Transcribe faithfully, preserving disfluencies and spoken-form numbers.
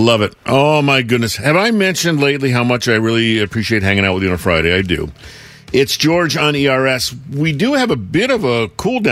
love it. Oh, my goodness. Have I mentioned lately how much I really appreciate hanging out with you on a Friday? I do. It's George on E R S. We do have a bit of a cool down.